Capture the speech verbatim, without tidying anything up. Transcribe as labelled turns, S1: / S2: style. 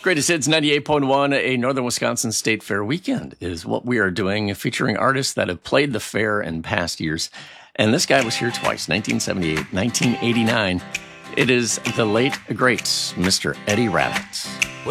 S1: Greatest Hits ninety-eight point one, a Northern Wisconsin State Fair weekend is what we are doing, featuring artists that have played the fair in past years. And this guy was here twice, nineteen seventy-eight, nineteen eighty-nine. It is the late, great Mister Eddie Rabbitt.